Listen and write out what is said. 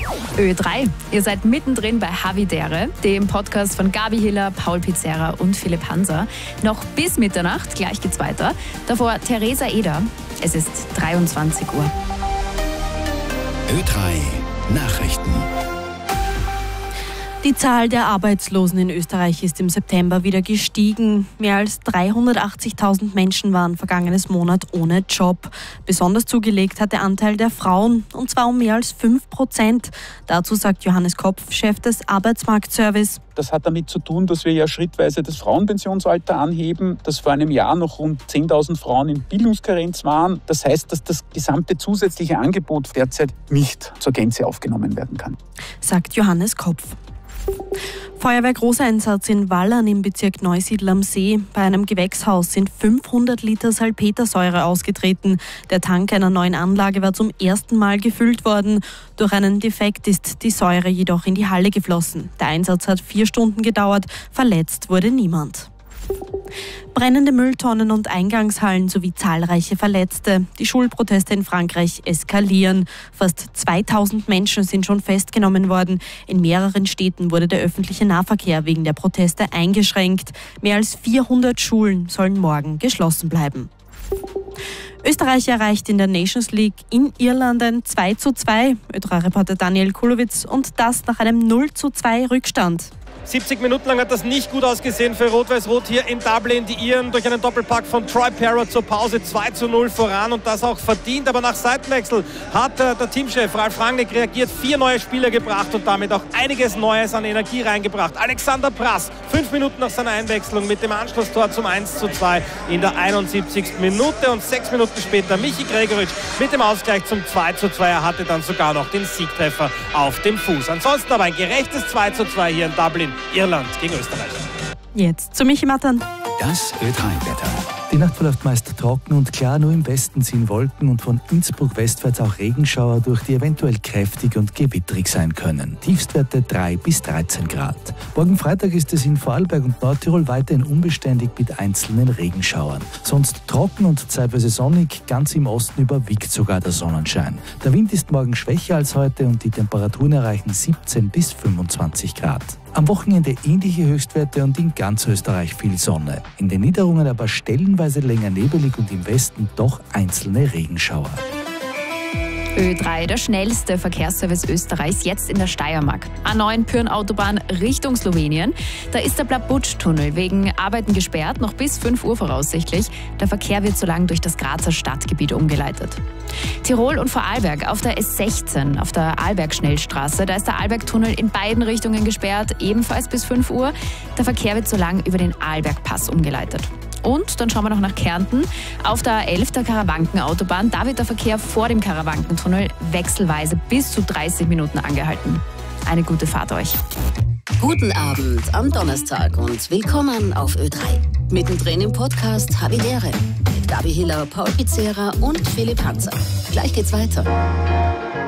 Ö3, ihr seid mittendrin bei Havidere, dem Podcast von Gabi Hiller, Paul Pizzerra und Philipp Hanser. Noch bis Mitternacht, gleich geht's weiter. Davor Theresa Eder. Es ist 23 Uhr. Ö3 Nachrichten. Die Zahl der Arbeitslosen in Österreich ist im September wieder gestiegen. Mehr als 380.000 Menschen waren vergangenes Monat ohne Job. Besonders zugelegt hat der Anteil der Frauen, und zwar um mehr als 5%. Dazu sagt Johannes Kopf, Chef des Arbeitsmarktservice. Das hat damit zu tun, dass wir ja schrittweise das Frauenpensionsalter anheben, dass vor einem Jahr noch rund 10.000 Frauen in Bildungskarenz waren. Das heißt, dass das gesamte zusätzliche Angebot derzeit nicht zur Gänze aufgenommen werden kann, sagt Johannes Kopf. Feuerwehr-Großeinsatz in Wallern im Bezirk Neusiedl am See. Bei einem Gewächshaus sind 500 Liter Salpetersäure ausgetreten. Der Tank einer neuen Anlage war zum ersten Mal gefüllt worden. Durch einen Defekt ist die Säure jedoch in die Halle geflossen. Der Einsatz hat 4 Stunden gedauert. Verletzt wurde niemand. Brennende Mülltonnen und Eingangshallen sowie zahlreiche Verletzte. Die Schulproteste in Frankreich eskalieren. Fast 2000 Menschen sind schon festgenommen worden. In mehreren Städten wurde der öffentliche Nahverkehr wegen der Proteste eingeschränkt. Mehr als 400 Schulen sollen morgen geschlossen bleiben. Österreich erreicht in der Nations League in Irland ein 2:2. Ö3-Reporter Daniel Kulowitz, und das nach einem 0:2 Rückstand. 70 Minuten lang hat das nicht gut ausgesehen für Rot-Weiß-Rot hier in Dublin. Die Iren durch einen Doppelpack von Troy Parrott zur Pause 2:0 voran, und das auch verdient. Aber nach Seitenwechsel hat der Teamchef Ralf Rangnick reagiert, 4 neue Spieler gebracht und damit auch einiges Neues an Energie reingebracht. Alexander Prass, 5 Minuten nach seiner Einwechslung mit dem Anschlusstor zum 1:2 in der 71. Minute, und 6 Minuten später Michi Gregoritsch mit dem Ausgleich zum 2:2. Er hatte dann sogar noch den Siegtreffer auf dem Fuß. Ansonsten aber ein gerechtes 2:2 hier in Dublin. Irland gegen Österreich. Jetzt zu Michi Mattern. Das Ö3-Wetter. Die Nacht verläuft meist trocken und klar, nur im Westen ziehen Wolken und von Innsbruck westwärts auch Regenschauer durch, die eventuell kräftig und gewitterig sein können. Tiefstwerte 3 bis 13 Grad. Morgen Freitag ist es in Vorarlberg und Nordtirol weiterhin unbeständig mit einzelnen Regenschauern. Sonst trocken und zeitweise sonnig, ganz im Osten überwiegt sogar der Sonnenschein. Der Wind ist morgen schwächer als heute und die Temperaturen erreichen 17 bis 25 Grad. Am Wochenende ähnliche Höchstwerte und in ganz Österreich viel Sonne. In den Niederungen aber stellenweise länger nebelig und im Westen doch einzelne Regenschauer. Ö3, der schnellste Verkehrsservice Österreichs, jetzt in der Steiermark. A9 Pyhrn-Autobahn Richtung Slowenien. Da ist der Blabutsch-Tunnel wegen Arbeiten gesperrt, noch bis 5 Uhr voraussichtlich. Der Verkehr wird so lang durch das Grazer Stadtgebiet umgeleitet. Tirol und Vorarlberg auf der S16, auf der Arlberg-Schnellstraße. Da ist der Arlberg-Tunnel in beiden Richtungen gesperrt, ebenfalls bis 5 Uhr. Der Verkehr wird so lang über den Arlberg-Pass umgeleitet. Und dann schauen wir noch nach Kärnten. Auf der A11 der Karawanken-Autobahn, da wird der Verkehr vor dem Karawankentunnel wechselweise bis zu 30 Minuten angehalten. Eine gute Fahrt euch. Guten Abend am Donnerstag und willkommen auf Ö3. Mittendrin im Podcast Havidere mit Gabi Hiller, Paul Pizzerra und Philipp Hanser. Gleich geht's weiter.